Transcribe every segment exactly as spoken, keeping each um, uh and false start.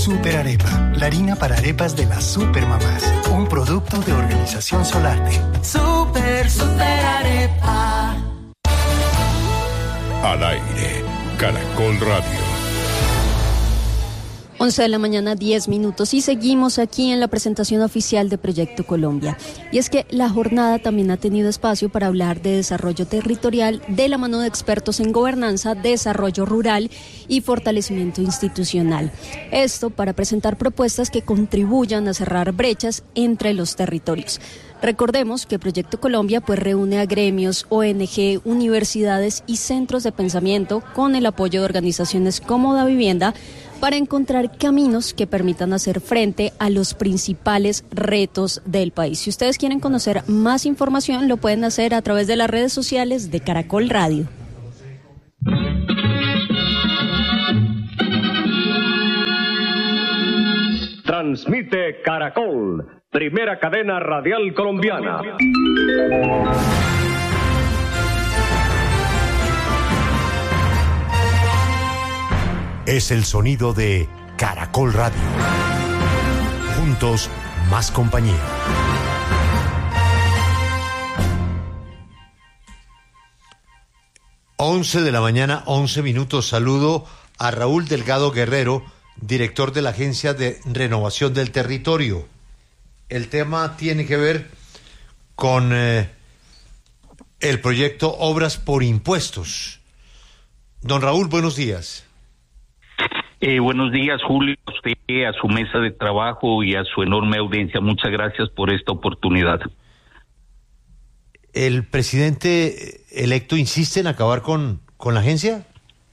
Super Arepa, la harina para arepas de las supermamás. Un producto de Organización Solarte. Super, super arepa. Al aire, Caracol Radio. once de la mañana, diez minutos, y seguimos aquí en la presentación oficial de Proyecto Colombia. Y es que la jornada también ha tenido espacio para hablar de desarrollo territorial de la mano de expertos en gobernanza, desarrollo rural y fortalecimiento institucional. Esto para presentar propuestas que contribuyan a cerrar brechas entre los territorios. Recordemos que Proyecto Colombia pues reúne a gremios, O N G, universidades y centros de pensamiento con el apoyo de organizaciones como Da Vivienda para encontrar caminos que permitan hacer frente a los principales retos del país. Si ustedes quieren conocer más información, lo pueden hacer a través de las redes sociales de Caracol Radio. Transmite Caracol, primera cadena radial colombiana. Es el sonido de Caracol Radio. Juntos, más compañía. once de la mañana, once minutos. Saludo a Raúl Delgado Guerrero, director de la Agencia de Renovación del Territorio. El tema tiene que ver con eh, el proyecto Obras por Impuestos. Don Raúl, buenos días. Eh, buenos días, Julio, a usted, a su mesa de trabajo y a su enorme audiencia. Muchas gracias por esta oportunidad. ¿El presidente electo insiste en acabar con, con la agencia?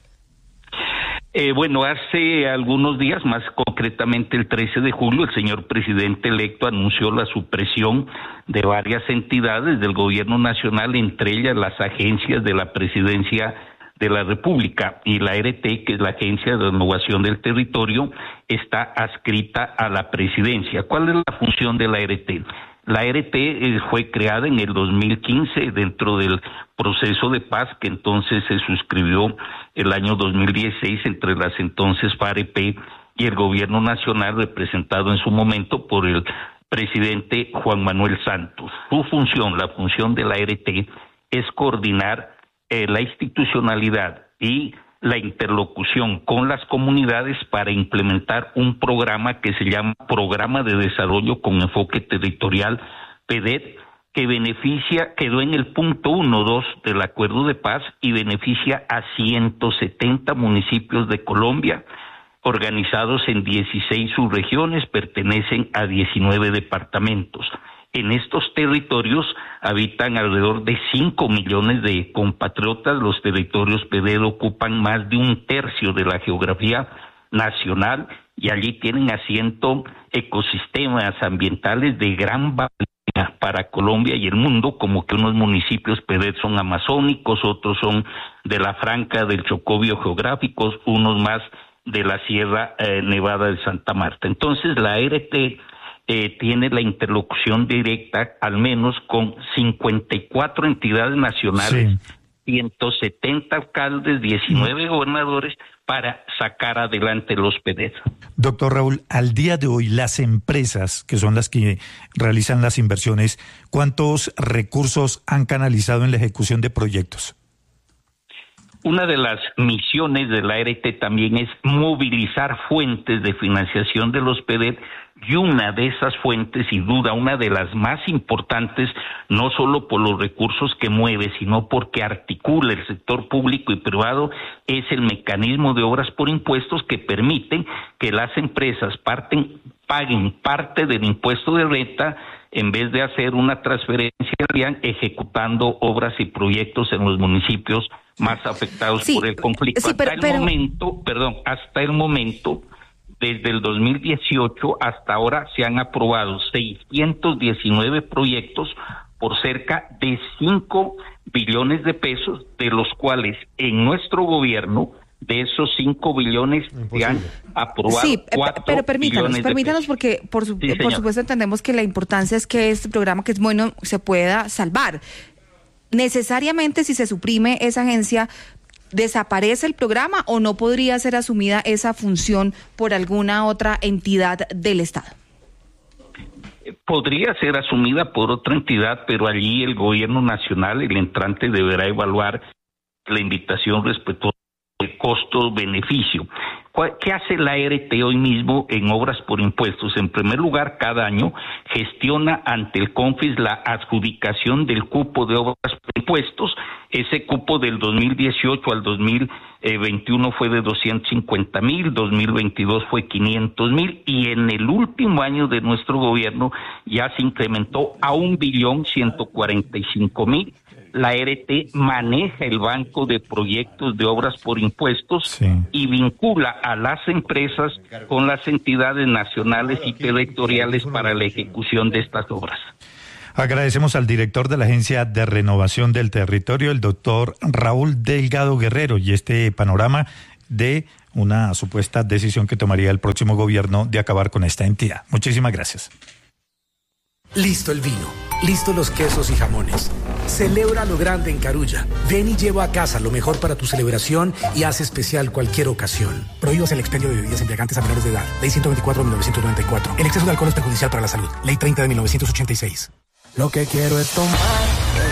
Eh, bueno, hace algunos días, más concretamente el trece de julio, el señor presidente electo anunció la supresión de varias entidades del gobierno nacional, entre ellas las agencias de la presidencia de la República, y la A R T, que es la Agencia de Renovación del Territorio, está adscrita a la presidencia. ¿Cuál es la función de la A R T? La A R T eh, fue creada en el dos mil quince dentro del proceso de paz que entonces se suscribió el año dos mil dieciséis entre las entonces F A R E P y el gobierno nacional, representado en su momento por el presidente Juan Manuel Santos. Su función, la función de la A R T, es coordinar Eh, la institucionalidad y la interlocución con las comunidades para implementar un programa que se llama Programa de Desarrollo con Enfoque Territorial, P D E T, que beneficia, quedó en el punto uno dos del Acuerdo de Paz y beneficia a ciento setenta municipios de Colombia, organizados en dieciséis subregiones, pertenecen a diecinueve departamentos. En estos territorios habitan alrededor de cinco millones de compatriotas. Los territorios P D E T ocupan más de un tercio de la geografía nacional y allí tienen asiento ecosistemas ambientales de gran valía para Colombia y el mundo, como que unos municipios P D E T son amazónicos, otros son de la Franca del Chocó biogeográficos, unos más de la Sierra eh, Nevada de Santa Marta. Entonces la A R T Eh, tiene la interlocución directa al menos con cincuenta y cuatro entidades nacionales, sí. ciento setenta alcaldes, diecinueve mm. gobernadores, para sacar adelante los P D E T. Doctor Raúl, al día de hoy las empresas, que son las que realizan las inversiones, ¿cuántos recursos han canalizado en la ejecución de proyectos? Una de las misiones de la A R T también es movilizar fuentes de financiación de los P D E T, y una de esas fuentes, sin duda, una de las más importantes, no solo por los recursos que mueve, sino porque articula el sector público y privado, es el mecanismo de obras por impuestos que permiten que las empresas parten, paguen parte del impuesto de renta en vez de hacer una transferencia, ejecutando obras y proyectos en los municipios más afectados sí, por el conflicto. Sí, pero, hasta el pero... momento, perdón, hasta el momento, desde el dos mil dieciocho hasta ahora se han aprobado seiscientos diecinueve proyectos por cerca de cinco billones de pesos, de los cuales en nuestro gobierno, de esos cinco billones se han aprobado sí, cuatro pero permítanos, permítanos porque por, su, sí, por supuesto entendemos que la importancia es que este programa, que es bueno, se pueda salvar. Necesariamente, si se suprime esa agencia, ¿desaparece el programa o no podría ser asumida esa función por alguna otra entidad del Estado? Podría ser asumida por otra entidad, pero allí el gobierno nacional, el entrante, deberá evaluar la invitación respecto al costo-beneficio. ¿Qué hace la A R T hoy mismo en obras por impuestos? En primer lugar, cada año gestiona ante el CONFIS la adjudicación del cupo de obras por impuestos. Ese cupo del dos mil dieciocho al dos mil veintiuno fue de doscientos cincuenta mil, dos mil veintidós fue quinientos mil y en el último año de nuestro gobierno ya se incrementó a un billón ciento cuarenta y cinco mil. La A R T maneja el banco de proyectos de obras por impuestos sí. y vincula a las empresas con las entidades nacionales y territoriales para la ejecución de estas obras. Agradecemos al director de la Agencia de Renovación del Territorio, el doctor Raúl Delgado Guerrero, y este panorama de una supuesta decisión que tomaría el próximo gobierno de acabar con esta entidad. Muchísimas gracias. Listo el vino, listos los quesos y jamones. Celebra lo grande en Carulla. Ven y lleva a casa lo mejor para tu celebración y haz especial cualquier ocasión. Prohíbas el expendio de bebidas embriagantes a menores de edad. Ley ciento veinticuatro de mil novecientos noventa y cuatro. El exceso de alcohol es perjudicial para la salud. Ley treinta de mil novecientos ochenta y seis. Lo que quiero es tomar